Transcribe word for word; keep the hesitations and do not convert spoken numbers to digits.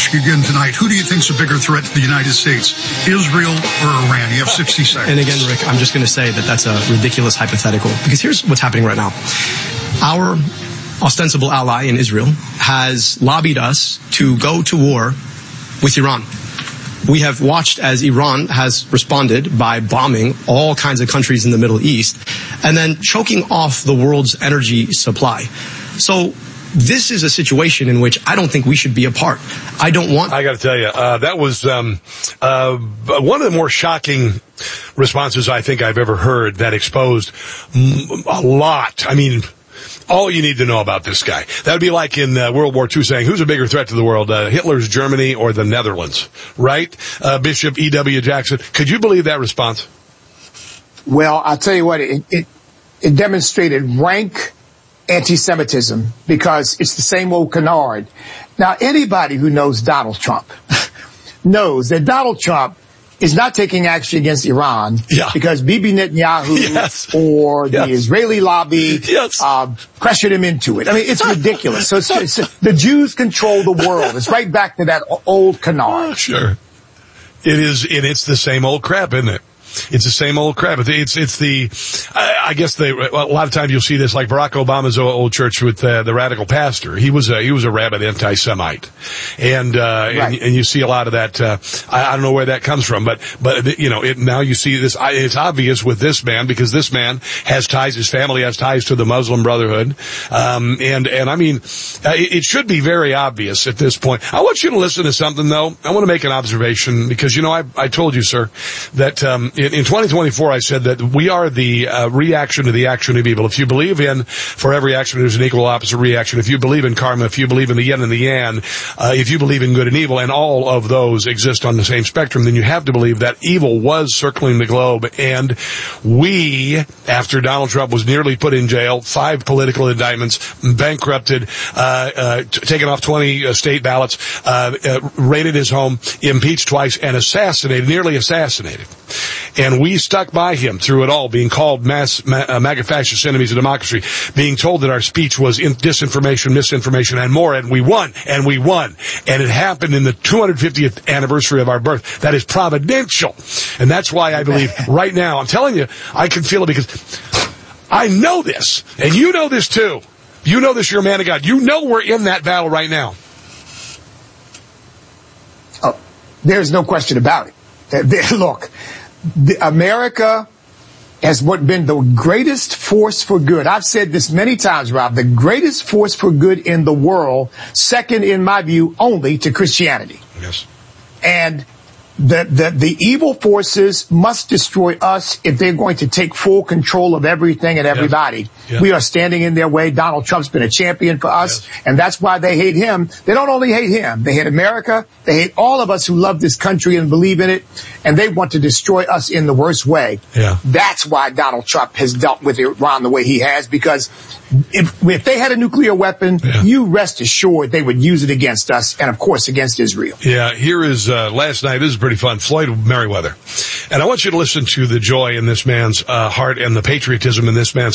ask you again tonight, who do you think's a bigger threat to the United States, Israel or Iran? You have sixty seconds. And again, Rick, I'm just going to say that that's a ridiculous hypothetical, because here's what's happening right now. Our ostensible ally in Israel has lobbied us to go to war with Iran. We have watched as Iran has responded by bombing all kinds of countries in the Middle East and then choking off the world's energy supply. So this is a situation in which I don't think we should be a part. I don't want... I got to tell you, uh, that was um, uh, one of the more shocking responses I think I've ever heard that exposed a lot. I mean... all you need to know about this guy. That would be like in uh, World War Two saying, who's a bigger threat to the world, uh, Hitler's Germany or the Netherlands, right? Uh, Bishop E W. Jackson. Could you believe that response? Well, I'll tell you what, it, it, it demonstrated rank anti-Semitism because it's the same old canard. Now, anybody who knows Donald Trump knows that Donald Trump is not taking action against Iran yeah. because Bibi Netanyahu yes. or the yes. Israeli lobby yes. uh, pressured him into it. I mean, it's ridiculous. So it's, it's, the Jews control the world. It's right back to that old canard. Oh, sure. It is, and it's the same old crap, isn't it? It's the same old crap. It's, it's the, I guess they, a lot of times you'll see this like Barack Obama's old church with uh, the radical pastor. He was a, he was a rabid anti-Semite. And, uh, right. and, and you see a lot of that, uh, I, I don't know where that comes from, but, but, you know, it, now you see this, it's obvious with this man because this man has ties, his family has ties to the Muslim Brotherhood. Um, and, and I mean, it, it should be very obvious at this point. I want you to listen to something though. I want to make an observation because, you know, I, I told you, sir, that, um, In, in twenty twenty-four, I said that we are the uh, reaction to the action of evil. If you believe in, for every action, there's an equal opposite reaction. If you believe in karma, if you believe in the yin and the yang, uh, if you believe in good and evil, and all of those exist on the same spectrum, then you have to believe that evil was circling the globe. And we, after Donald Trump was nearly put in jail, five political indictments, bankrupted, uh, uh, t- taken off twenty uh, state ballots, uh, uh, raided his home, impeached twice, and assassinated, nearly assassinated. And we stuck by him through it all, being called mass, ma- uh, MAGA fascist enemies of democracy, being told that our speech was in- disinformation, misinformation, and more, and we won, and we won. And it happened in the two hundred fiftieth anniversary of our birth. That is providential. And that's why I believe right now, I'm telling you, I can feel it because I know this, and you know this too. You know this, you're a man of God. You know we're in that battle right now. Oh, there's no question about it. Look, the America has what been the greatest force for good. I've said this many times, Rob, the greatest force for good in the world, second in my view only to Christianity. Yes. And the, the, the evil forces must destroy us if they're going to take full control of everything and everybody. Yes. Yes. We are standing in their way. Donald Trump's been a champion for us, yes. and that's why they hate him. They don't only hate him. They hate America. They hate all of us who love this country and believe in it, and they want to destroy us in the worst way. Yeah. That's why Donald Trump has dealt with Iran the way he has, because if, if they had a nuclear weapon, yeah. you rest assured they would use it against us and, of course, against Israel. Yeah, here is uh, last night. This is pretty fun. Floyd Merriweather. And I want you to listen to the joy in this man's uh, heart and the patriotism in this man's